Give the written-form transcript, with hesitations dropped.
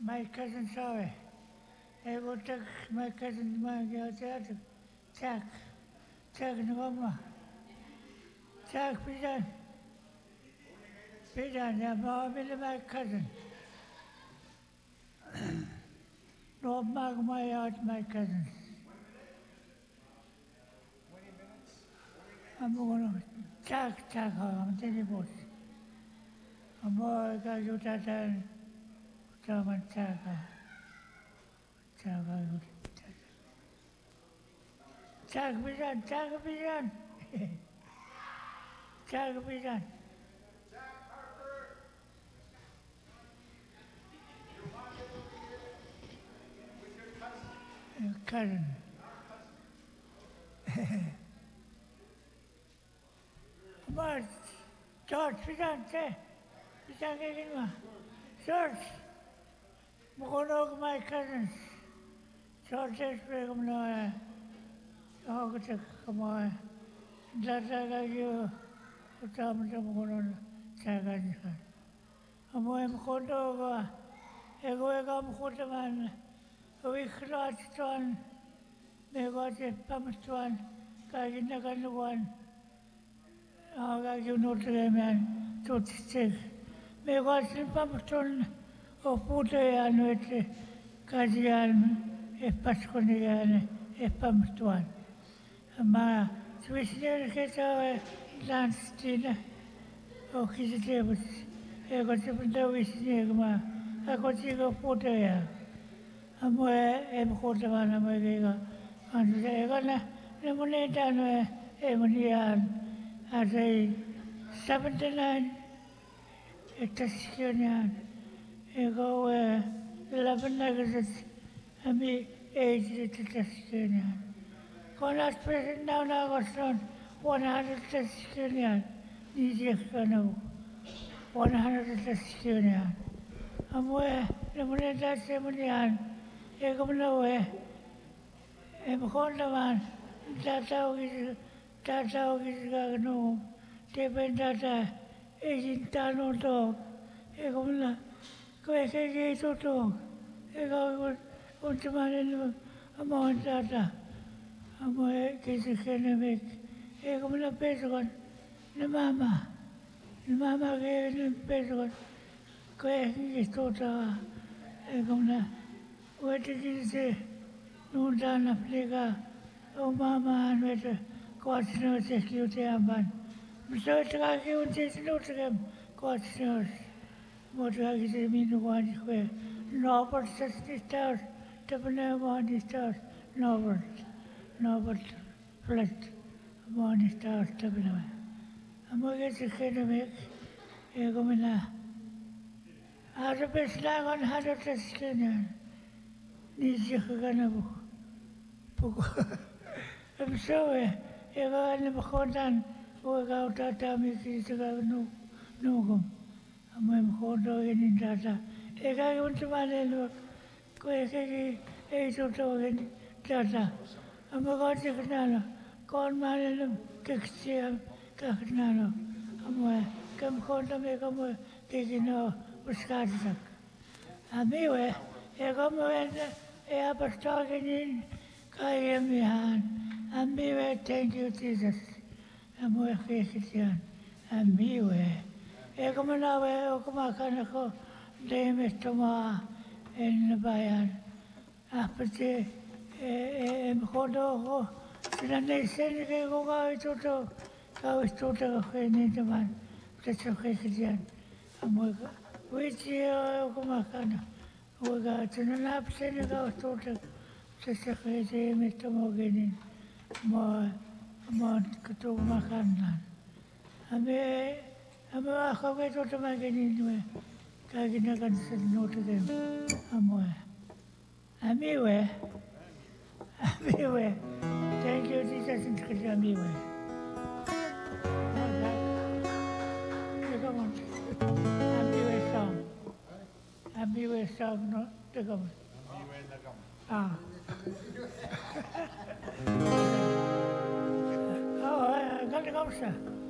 my cousin saw it. I go take my cousin my girl theater. Jack. Jack no more. Jack Pidan. Pidan, yeah, mom and my cousin. No mark my out my cousins. I'm going to Jack I'm telling you. I'm going to get that German Jack. Jack, Jack Pidan, Jack Pidan. Jack Pidan. Cousin. But George Pidan, Pidan getting George. Mokonog my cousins. George is Begum no. Oh, come on. Dada you. Utam Mokonon Sagan. Amoy Mokonog. Egoegam Kotaman. We clutched one. They got a pumped Kaginagan one. You know to them and to stick. They got a pumped o puto ano ete kajian e paskonian e pamtuan. Ma swisner keta landstina o kisitebus e ko sepunda wisnegma a ko tigo puto ya. Amo e mkota mana mo gega anu e gana ne moneta no e monian a sei 79 e taskionian. Ego 11 negative ami age testimonial. Konas present now Agoston 100 testimonial. Niji kanu 100 testimonial. Amwe nemune testimonial. Ego mnawe emkondaman tata ogis gagno tepen tata ejintano to ego mna Kaya toto, ikaw untumanin mo tata, amo kasi kanamik, ikaw mo na pesokon, na mama kayo na pesokon, kaya kasi tota, ikaw na, wete kasi nunta na plika, o mama wete, kwatino sa kiyute amban, so ito kaki unti sinutakam, kwatino. Motor is a mean one square. Norbert says the stars, Tabana one stars, Norbert flat, one stars, Tabana. A mortgage academic, a gomina. Arabes lag on 100 skin, Nijikanabu. I'm sorry, if I never hold on, work out that time is no. Amoy mkondo gini tata. Eka yuntu malelo kwe keki eitu to gini tata. Amo kote kanalo. Kon malelo keksia kaknalo. Amoy kam kondo me kamo keki no uskatisak. Amiwe eka mo enda e apostol gini kaya mihan. Amiwe thank you Jesus. Amoy keki tiyan. Amiwe. Eko manawe o kumakana ko demes toma en bayan. Apete mkondo ko sinane sen ke ko ka ito ko ni naman tetso ke kiyan. Amoy ka wichi o kumakana. Oga tinanap sen ka ito tetso ke demes toma genin mo kutumakan. Ame ako kay toto maganin kaya ginagan sa noto dem amoy. Amiwe. Thank you Jesus in Christ amiwe. Come on. Amiwe song no. Come on. Ah. Oh, ganda kamusta?